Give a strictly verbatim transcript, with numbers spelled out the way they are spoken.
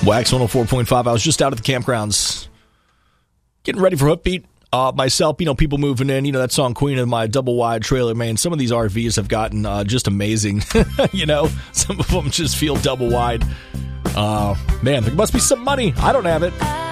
Wax one oh four point five. I was just out at the campgrounds getting ready for Hoofbeat. Uh, myself, you know, people moving in, you know, that song Queen of my double wide trailer, man, some of these R Vs have gotten uh, just amazing. You know, some of them just feel double wide. Uh, man, there must be some money. I don't have it.